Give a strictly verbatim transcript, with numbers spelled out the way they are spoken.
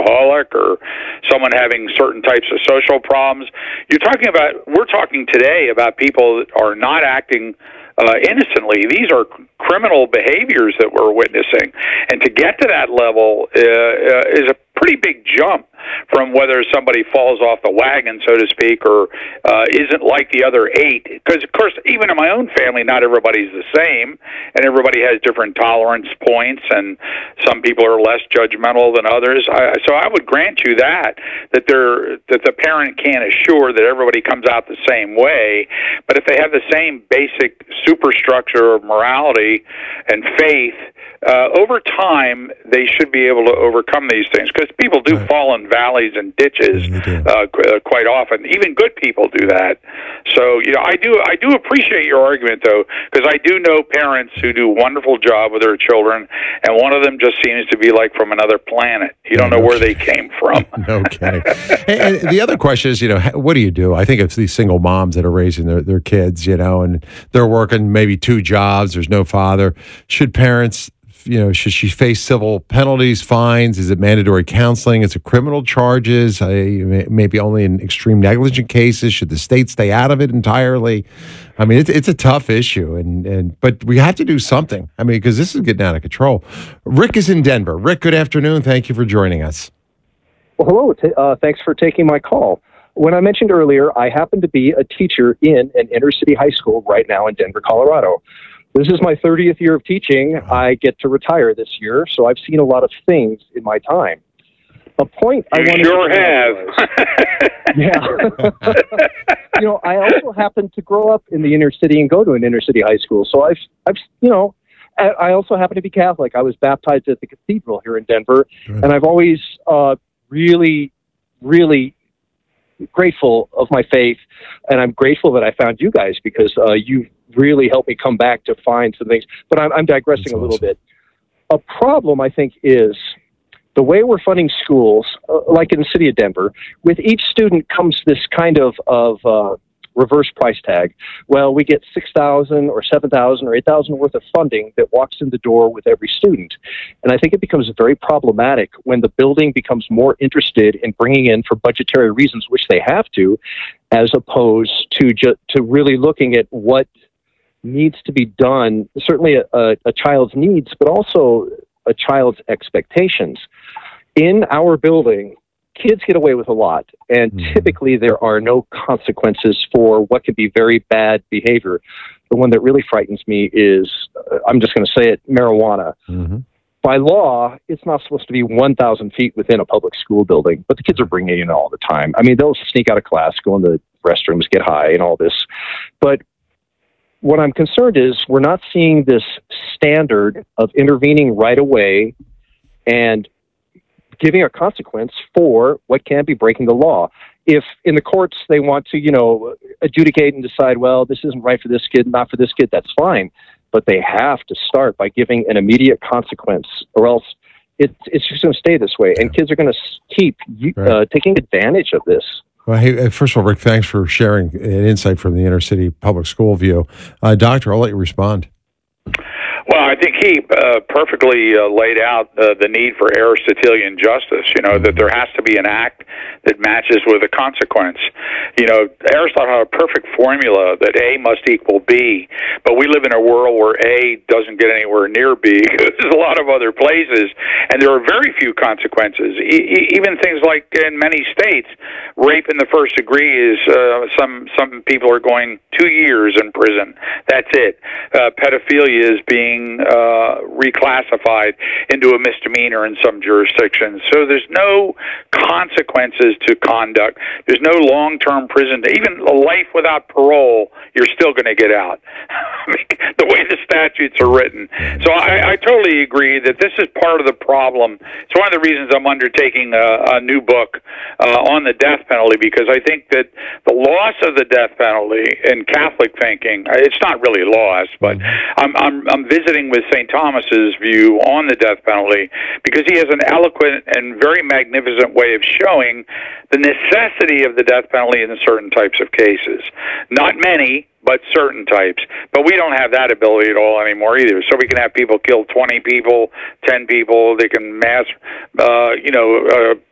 alcoholic or someone having certain types of social problems. You're talking about, we're talking today about people that are not acting uh, innocently. These are criminal behaviors that we're witnessing. And to get to that level uh, uh, is a pretty big jump from whether somebody falls off the wagon, so to speak, or uh, isn't like the other eight. Because, of course, even in my own family, not everybody's the same, and everybody has different tolerance points, and some people are less judgmental than others. I, so I would grant you that, that, they're, that the parent can't assure that everybody comes out the same way, but if they have the same basic superstructure of morality and faith, uh, over time, they should be able to overcome these things, because people do right. fall in valleys and ditches yeah, uh, qu- quite often. Even good people do that. So, you know, I do I do appreciate your argument, though, because I do know parents who do a wonderful job with their children, and one of them just seems to be like from another planet. You don't yeah, know no where kidding. they came from. No kidding. and, and the other question is, you know, what do you do? I think it's these single moms that are raising their, their kids, you know, and they're working maybe two jobs. There's no father. Should parents... You know, should she face civil penalties, fines? Is it mandatory counseling? Is it criminal charges? Uh, maybe only in extreme negligent cases. Should the state stay out of it entirely? I mean, it's it's a tough issue, and and but we have to do something. I mean, because this is getting out of control. Rick is in Denver. Rick, good afternoon. Thank you for joining us. Well, hello. T- uh, thanks for taking my call. When I mentioned earlier, I happen to be a teacher in an inner city high school right now in Denver, Colorado. This is my thirtieth year of teaching. I get to retire this year, so I've seen a lot of things in my time. A point I You wanted sure to have. Yeah. You know, I also happen to grow up in the inner city and go to an inner city high school. So I've, I've, you know, I, I also happen to be Catholic. I was baptized at the cathedral here in Denver, Right. and I've always uh, really, really grateful of my faith, and I'm grateful that I found you guys, because uh, you really helped me come back to find some things. But I'm, I'm digressing That's a little awesome. bit. A problem, I think, is the way we're funding schools, uh, like in the city of Denver. With each student comes this kind of of uh, reverse price tag. Well, we get six thousand or seven thousand or eight thousand worth of funding that walks in the door with every student, and I think it becomes very problematic when the building becomes more interested in bringing in for budgetary reasons, which they have to, as opposed to ju- to really looking at what needs to be done. Certainly, a, a, a child's needs, but also a child's expectations. In our building, kids get away with a lot, and Mhm. typically there are no consequences for what can be very bad behavior. The one that really frightens me is, uh, I'm just going to say it, marijuana. Mm-hmm. By law, it's not supposed to be one thousand feet within a public school building, but the kids are bringing it in all the time. I mean, they'll sneak out of class, go in the restrooms, get high, and all this. But what I'm concerned is we're not seeing this standard of intervening right away and giving a consequence for what can be breaking the law. If in the courts they want to, you know, adjudicate and decide, well, this isn't right for this kid, not for this kid, that's fine. But they have to start by giving an immediate consequence, or else it, it's just going to stay this way. And kids are going to keep uh, Right. taking advantage of this. Well, hey, first of all, Rick, thanks for sharing an insight from the inner city public school view. Uh, doctor, I'll let you respond. Well, I think he uh, perfectly uh, laid out uh, the need for Aristotelian justice, you know, that there has to be an act that matches with a consequence. You know, Aristotle had a perfect formula that A must equal B, but we live in a world where A doesn't get anywhere near B. There's a lot of other places, and there are very few consequences. E- even things like in many states, rape in the first degree is, uh, some, some people are going two years in prison. That's it. Uh, pedophilia is being uh, reclassified into a misdemeanor in some jurisdictions. So there's no consequences to conduct. There's no long-term prison. Even a life without parole, you're still going to get out. The way the statutes are written. So I, I totally agree that this is part of the problem. It's one of the reasons I'm undertaking a, a new book uh, on the death penalty, because I think that the loss of the death penalty in Catholic thinking, it's not really lost, but I'm, I'm, I'm visiting with Saint Thomas's view on the death penalty, because he has an eloquent and very magnificent way of showing the necessity of the death penalty in certain types of cases. Not many, but certain types. But we don't have that ability at all anymore either. So we can have people kill twenty people, ten people. They can mass, uh, you know, uh,